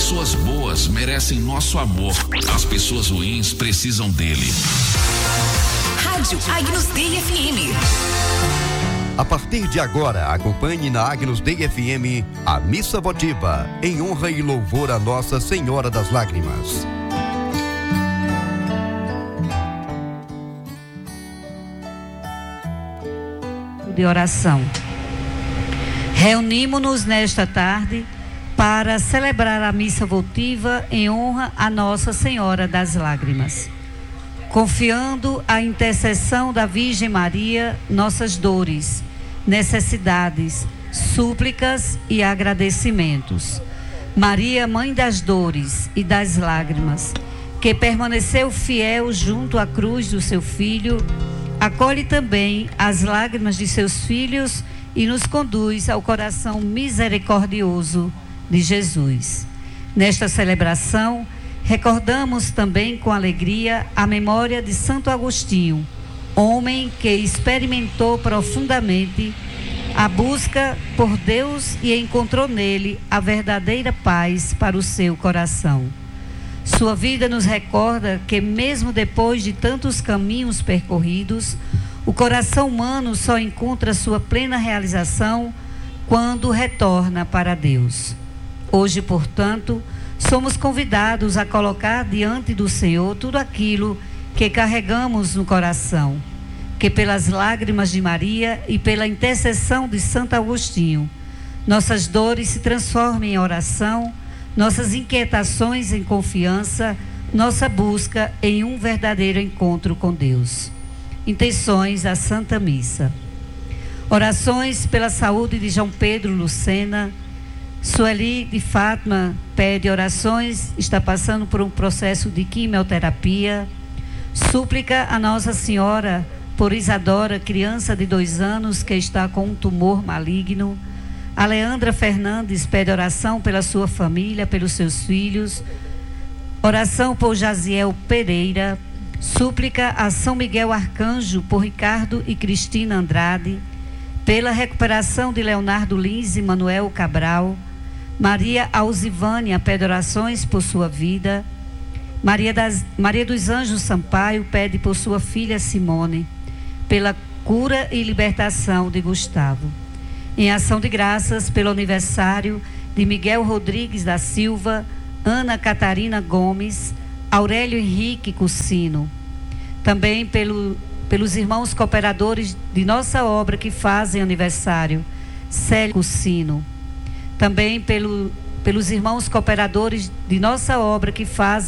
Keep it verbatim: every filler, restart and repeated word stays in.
pessoas boas merecem nosso amor. As pessoas ruins precisam dele. Rádio Agnus Dei F M. A partir de agora, acompanhe na Agnus Dei F M a missa votiva em honra e louvor a Nossa Senhora das Lágrimas. De oração. Reunimos-nos nesta tarde para celebrar a missa votiva em honra a Nossa Senhora das Lágrimas, confiando à intercessão da Virgem Maria nossas dores, necessidades, súplicas e agradecimentos. Maria, Mãe das dores e das lágrimas, que permaneceu fiel junto à cruz do seu Filho, acolhe também as lágrimas de seus filhos e nos conduz ao coração misericordioso de Jesus. Nesta celebração, recordamos também com alegria a memória de Santo Agostinho, homem que experimentou profundamente a busca por Deus e encontrou nele a verdadeira paz para o seu coração. Sua vida nos recorda que, mesmo depois de tantos caminhos percorridos, o coração humano só encontra sua plena realização quando retorna para Deus. Hoje, portanto, somos convidados a colocar diante do Senhor tudo aquilo que carregamos no coração, que pelas lágrimas de Maria e pela intercessão de Santo Agostinho, nossas dores se transformem em oração, nossas inquietações em confiança, nossa busca em um verdadeiro encontro com Deus. Intenções da Santa Missa. Orações pela saúde de João Pedro Lucena. Sueli de Fátima pede orações, está passando por um processo de quimioterapia. Súplica a Nossa Senhora por Isadora, criança de dois anos que está com um tumor maligno. A Leandra Fernandes pede oração pela sua família, pelos seus filhos. Oração por Jaziel Pereira. Súplica a São Miguel Arcanjo por Ricardo e Cristina Andrade. Pela recuperação de Leonardo Lins e Manuel Cabral. Maria Alzivânia pede orações por sua vida. Maria, das, Maria dos Anjos Sampaio pede por sua filha Simone, pela cura e libertação de Gustavo. Em ação de graças pelo aniversário de Miguel Rodrigues da Silva, Ana Catarina Gomes, Aurélio Henrique Cucino. Também pelo, pelos irmãos cooperadores de nossa obra que fazem aniversário, Célio Cucino. Também pelo, pelos irmãos cooperadores de nossa obra que fazem